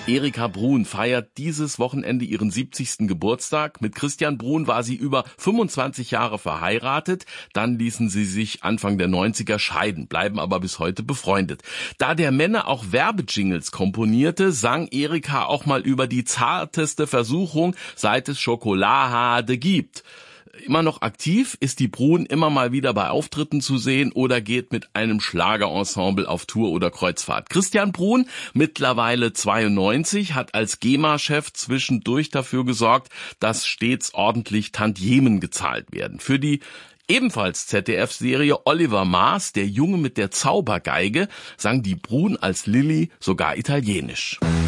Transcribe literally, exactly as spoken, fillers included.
Erika Bruhn feiert dieses Wochenende ihren siebzigsten Geburtstag. Mit Christian Bruhn war sie über fünfundzwanzig Jahre verheiratet. Dann ließen sie sich Anfang der neunziger scheiden, bleiben aber bis heute befreundet. Da der Männer auch Werbejingles komponierte, sang Erika auch mal über die zarteste Versuchung, seit es Schokolade gibt. Immer noch aktiv ist die Bruhn immer mal wieder bei Auftritten zu sehen oder geht mit einem Schlagerensemble auf Tour oder Kreuzfahrt. Christian Bruhn, mittlerweile zweiundneunzig, hat als GEMA-Chef zwischendurch dafür gesorgt, dass stets ordentlich Tantiemen gezahlt werden. Für die ebenfalls Z D F-Serie Oliver Mars, der Junge mit der Zaubergeige, sang die Bruhn als Lilli sogar Italienisch.